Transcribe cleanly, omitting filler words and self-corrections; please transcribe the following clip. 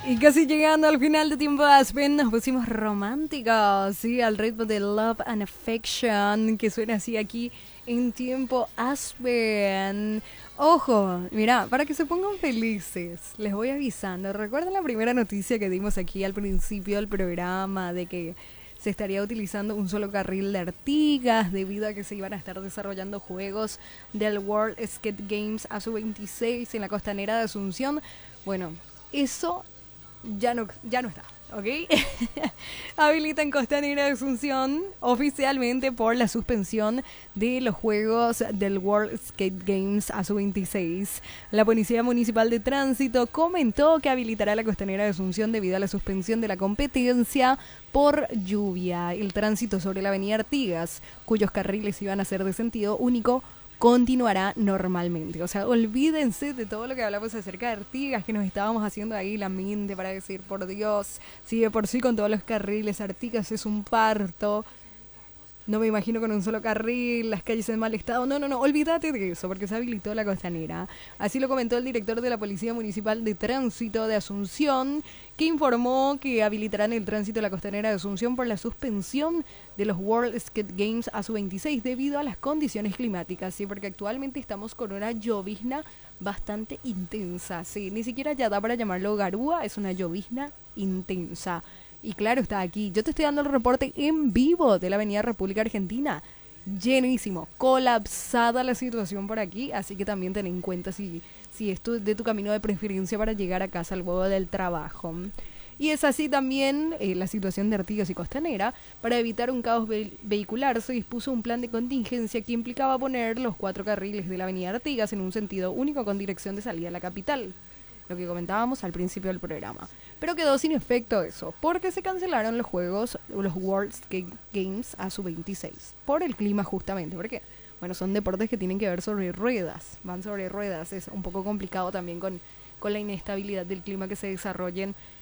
Y casi llegando al final de Tiempo de Aspen, nos pusimos románticos, ¿sí? Al ritmo de Love and Affection, que suena así aquí en Tiempo Aspen. Ojo, mira, para que se pongan felices, les voy avisando. ¿Recuerdan la primera noticia que dimos aquí al principio del programa de que se estaría utilizando un solo carril de Artigas debido a que se iban a estar desarrollando juegos del World Skate Games ASU26 en la costanera de Asunción? Bueno, eso ya no está, ¿ok? Habilitan Costanera de Asunción oficialmente por la suspensión de los juegos del World Skate Games ASU26. La Policía Municipal de Tránsito comentó que habilitará la Costanera de Asunción debido a la suspensión de la competencia por lluvia. El tránsito sobre la avenida Artigas, cuyos carriles iban a ser de sentido único, continuará normalmente. O sea, olvídense de todo lo que hablamos acerca de Artigas, que nos estábamos haciendo ahí la mente para decir, por Dios, si de por sí con todos los carriles Artigas es un parto, no me imagino con un solo carril, las calles en mal estado. No, olvídate de eso, porque se habilitó la costanera. Así lo comentó el director de la Policía Municipal de Tránsito de Asunción, que informó que habilitarán el tránsito de la costanera de Asunción por la suspensión de los World Skate Games ASU26 debido a las condiciones climáticas, sí, porque actualmente estamos con una llovizna bastante intensa, sí, ni siquiera ya da para llamarlo garúa, es una llovizna intensa. Y claro, está aquí. Yo te estoy dando el reporte en vivo de la Avenida República Argentina. Llenísimo, colapsada la situación por aquí, así que también ten en cuenta si esto es de tu camino de preferencia para llegar a casa luego del trabajo. Y es así también la situación de Artigas y Costanera. Para evitar un caos vehicular se dispuso un plan de contingencia que implicaba poner los 4 carriles de la avenida Artigas en un sentido único con dirección de salida a la capital, lo que comentábamos al principio del programa. Pero quedó sin efecto eso, porque se cancelaron los juegos, los World Skate Games ASU26, por el clima justamente, porque, bueno, son deportes que tienen que ver sobre ruedas, van sobre ruedas, es un poco complicado también con la inestabilidad del clima que se desarrollen